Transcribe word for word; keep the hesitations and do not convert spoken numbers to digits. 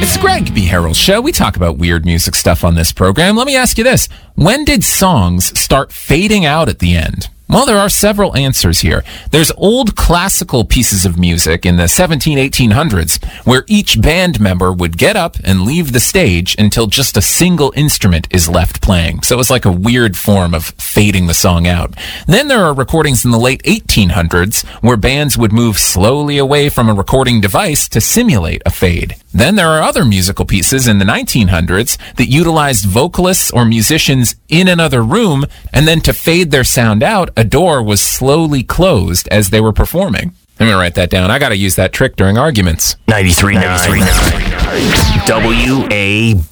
It's the Greg B. Harrell Show. We talk about weird music stuff on this program. Let me ask you this. When did songs start fading out at the end? Well, there are several answers here. There's old classical pieces of music in the seventeen, eighteen hundreds where each band member would get up and leave the stage until just a single instrument is left playing. So it's like a weird form of fading the song out. Then there are recordings in the late eighteen hundreds where bands would move slowly away from a recording device to simulate a fade. Then there are other musical pieces in the nineteen hundreds that utilized vocalists or musicians in another room, and then to fade their sound out, a door was slowly closed as they were performing. I'm going to write that down. I got to use that trick during arguments. ninety-three point nine W A